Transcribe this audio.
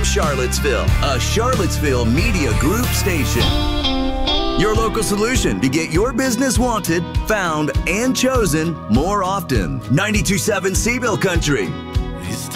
Charlottesville, a Charlottesville Media Group station. Your local solution to get your business wanted, found, and chosen more often. 92.7 Seaville Country.